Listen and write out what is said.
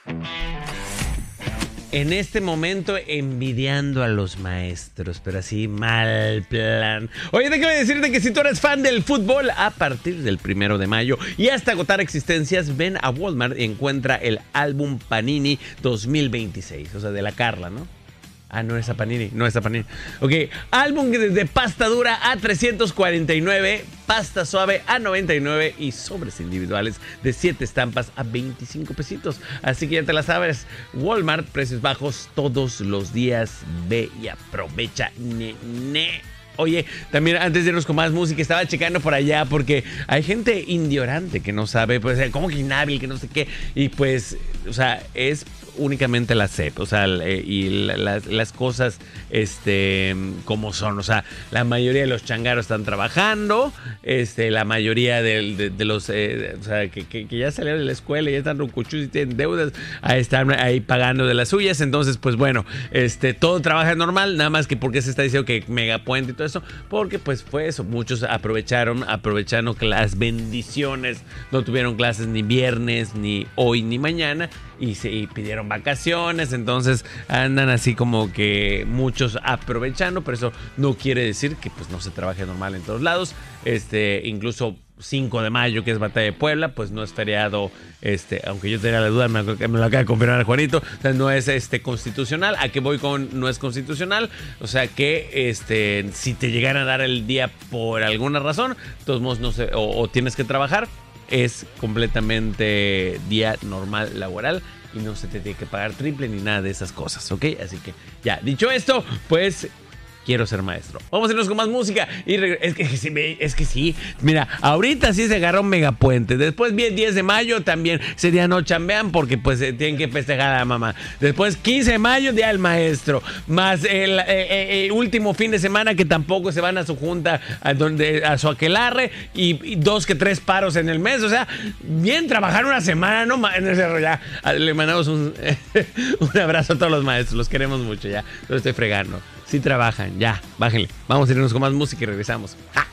En este momento envidiando a los maestros, pero así mal plan. Oye, déjame decirte que si tú eres fan del fútbol, a partir del 1 de mayo y hasta agotar existencias, ven a Walmart y encuentra el álbum Panini 2026, o sea, de la Carla, ¿no? Ah, no es a Panini, no es a Panini. Ok, álbum de pasta dura a $349, pasta suave a $99 y sobres individuales de 7 estampas a 25 pesitos. Así que ya te la sabes, Walmart, precios bajos todos los días. Ve y aprovecha, nene. Oye, también antes de irnos con más música, estaba checando por allá porque hay gente ignorante que no sabe, pues, como que inhábil, que no sé qué. Y pues, o sea, es únicamente la SEP, o sea, y las cosas como son. O sea, la mayoría de los changaros están trabajando, la mayoría de los, o sea, que ya salieron de la escuela y ya están roncuchus y tienen deudas, están ahí pagando de las suyas. Entonces, pues bueno, todo trabaja normal, nada más que porque se está diciendo que megapuente y todo eso, porque pues fue eso, muchos aprovechando que las bendiciones, no tuvieron clases ni viernes, ni hoy, ni mañana, y pidieron vacaciones. Entonces andan así como que muchos aprovechando, pero eso no quiere decir que pues no se trabaje normal en todos lados. Incluso 5 de mayo, que es Batalla de Puebla, pues no es feriado, aunque yo tenía la duda, me lo acaba de confirmar Juanito, o sea, no es constitucional. ¿A qué voy con no es constitucional? O sea que si te llegaran a dar el día por alguna razón, de todos modos no sé, o tienes que trabajar, es completamente día normal laboral y no se te tiene que pagar triple ni nada de esas cosas, ¿ok? Así que ya, dicho esto, pues quiero ser maestro. Vamos a irnos con más música. Y es que sí. Mira, ahorita sí se agarra un megapuente. Después bien 10 de mayo también. Ese día no chambean porque pues tienen que festejar a la mamá. Después 15 de mayo, día del maestro. Más el último fin de semana que tampoco se van a su junta, a su aquelarre. Y 2 que 3 paros en el mes. O sea, bien trabajar una semana, no en ese rollo. Ya, le mandamos un abrazo a todos los maestros. Los queremos mucho ya. Los estoy fregando. Sí trabajan, ya, bájenle. Vamos a irnos con más música y regresamos. ¡Ja!